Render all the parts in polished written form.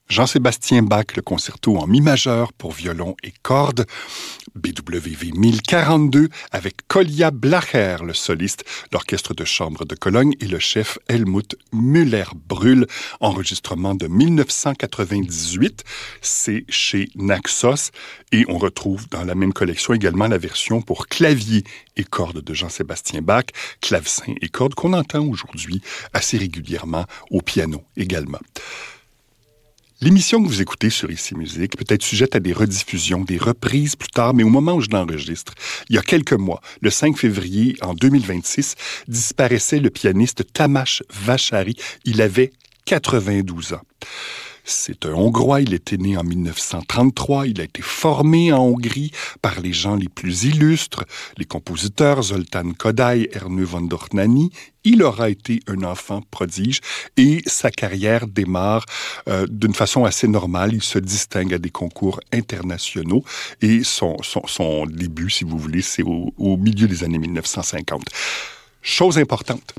Jean-Sébastien Bach, le concerto en mi majeur pour violon et cordes, BWV 1042, avec Kolja Blacher, le soliste, l'orchestre de chambre de Cologne et le chef Helmut Müller-Brühl, enregistrement de 1998. C'est chez Naxos et on retrouve dans la même collection également la version pour clavier et cordes de Jean-Sébastien Bach, clavecin et cordes qu'on entend aujourd'hui assez régulièrement au piano également. L'émission que vous écoutez sur Ici Musique peut être sujette à des rediffusions, des reprises plus tard, mais au moment où je l'enregistre, il y a quelques mois, le 5 février en 2026, disparaissait le pianiste Tamás Vásary. Il avait 92 ans. C'est un Hongrois, il était né en 1933, il a été formé en Hongrie par les gens les plus illustres, les compositeurs Zoltán Kodály, Ernő von Dohnányi. Il aura été un enfant prodige et sa carrière démarre d'une façon assez normale. Il se distingue à des concours internationaux et son début, si vous voulez, c'est au milieu des années 1950. Chose importante.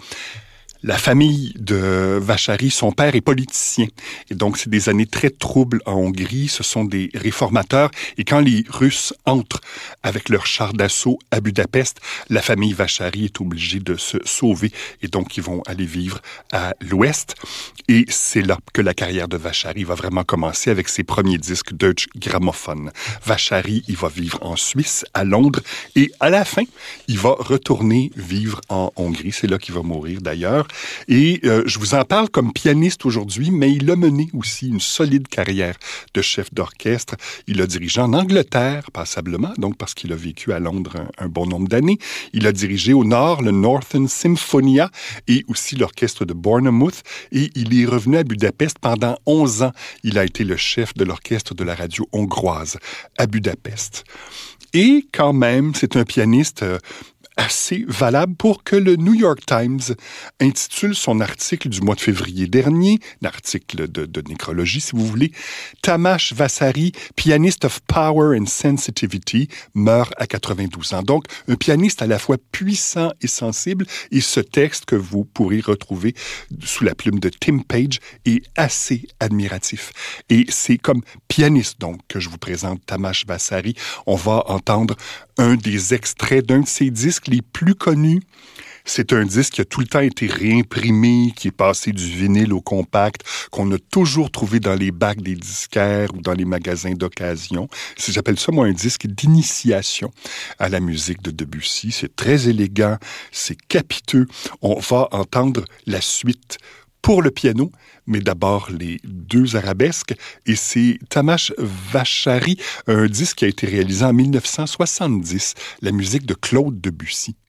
La famille de Vásary, son père est politicien. Et donc, c'est des années très troubles en Hongrie. Ce sont des réformateurs. Et quand les Russes entrent avec leur char d'assaut à Budapest, la famille Vásary est obligée de se sauver. Et donc, ils vont aller vivre à l'ouest. Et c'est là que la carrière de Vásary va vraiment commencer avec ses premiers disques Deutsche Grammophon. Vásary, il va vivre en Suisse, à Londres. Et à la fin, il va retourner vivre en Hongrie. C'est là qu'il va mourir d'ailleurs. Et je vous en parle comme pianiste aujourd'hui, mais il a mené aussi une solide carrière de chef d'orchestre. Il a dirigé en Angleterre, passablement, donc parce qu'il a vécu à Londres un bon nombre d'années. Il a dirigé au nord le Northern Symphonia et aussi l'orchestre de Bournemouth. Et il est revenu à Budapest pendant 11 ans. Il a été le chef de l'orchestre de la radio hongroise à Budapest. Et quand même, c'est un pianiste assez valable pour que le New York Times intitule son article du mois de février dernier, l'article de nécrologie si vous voulez, Tamás Vásary, pianiste of power and sensitivity, meurt à 92 ans. Donc, un pianiste à la fois puissant et sensible, et ce texte que vous pourrez retrouver sous la plume de Tim Page est assez admiratif. Et c'est comme pianiste, donc, que je vous présente Tamás Vásary. On va entendre un des extraits d'un de ses disques les plus connus. C'est un disque qui a tout le temps été réimprimé, qui est passé du vinyle au compact, qu'on a toujours trouvé dans les bacs des disquaires ou dans les magasins d'occasion. J'appelle ça, moi, un disque d'initiation à la musique de Debussy. C'est très élégant, c'est capiteux. On va entendre la suite pour le piano, mais d'abord les deux arabesques. Et c'est Tamás Vásary, un disque qui a été réalisé en 1970, la musique de Claude Debussy.